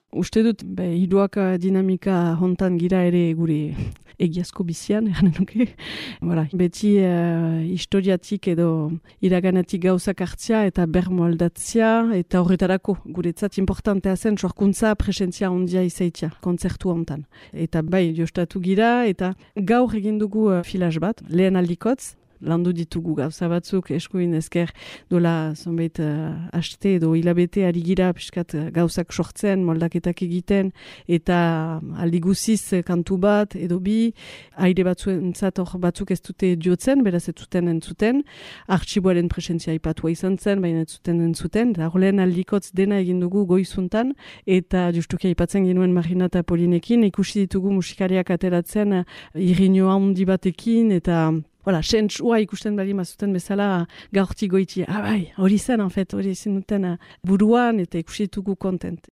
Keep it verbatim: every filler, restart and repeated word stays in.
Uste dut, be, hiruak dinamika hontan gira ere gure egiazko bizian, eran nuke. Voilà, beti uh, historiatik edo iraganetik gauzak hartzia eta bermoldatzia eta horretarako guretzat importantea zen sorkuntza presentzia ondia izaitia, kontzertu hontan. Eta bai, jostatu gira eta gaur egin dugu uh, filaz bat, lehen aldikotz, landu ditugu gauza batzuk eskuin ezker dola zonbait uh, aste edo hilabete ari gira piskat uh, gauzak sortzen, moldaketak egiten eta aldi guziz uh, kantu bat edo bi aire batzuentzat hor batzuk ez dute diotzen, beraz ez zuten entzuten, artxiboaren presentzia ipatua izan zen, baina ez zuten entzuten, eta hor lehen aldikotz dena egin dugu goizuntan eta justuki aipatzen genuen Marina eta Polinekin, ikusi ditugu musikariak ateratzen uh, irriño handi batekin eta Voilà, sentsua ikusten bali mazuten bezala gaurti goiti. Ah bai, hori zen, en fait, hori zen duten buruan eta ikusi ditugu kontent.